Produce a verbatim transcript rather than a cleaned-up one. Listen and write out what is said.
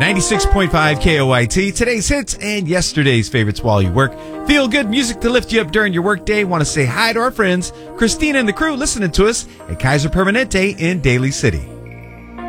ninety-six point five K O I T, today's hits and yesterday's favorites while you work. Feel good music to lift you up during your workday. Want to say hi to our friends, Christina and the crew, listening to us at Kaiser Permanente in Daly City.